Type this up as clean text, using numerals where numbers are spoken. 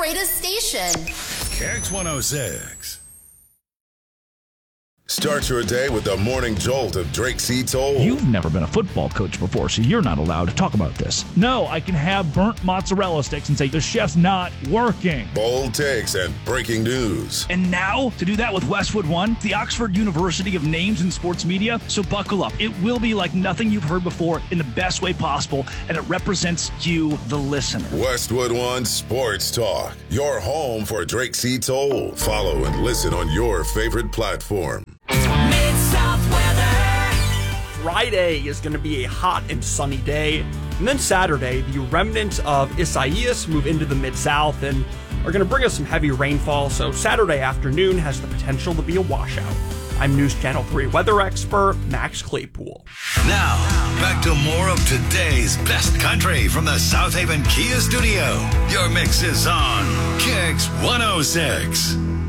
greatest station. KX 106. Start your day with the morning jolt of Drake C. Toll. You've never been a football coach before, so you're not allowed to talk about this. No, I can have burnt mozzarella sticks and say the chef's not working. Bold takes and breaking news. And now, to do that with Westwood One, the Oxford University of names in sports media, so buckle up. It will be like nothing you've heard before in the best way possible, and it represents you, the listener. Westwood One Sports Talk, your home for Drake C. Toll. Follow and listen on your favorite platform. Mid-South weather. Friday is going to be a hot and sunny day. And then Saturday, the remnants of Isaias move into the Mid-South and are going to bring us some heavy rainfall. So Saturday afternoon has the potential to be a washout. I'm News Channel 3 weather expert Max Claypool. Now, back to more of today's best country from the South Haven Kia studio. Your mix is on KX 106.